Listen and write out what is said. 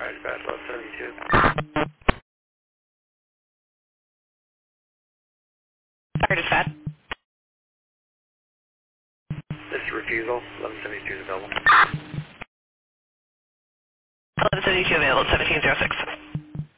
Alright, dispatch 1172. Sorry, dispatch. This is refusal, 1172 is available. 1172 available, 1706.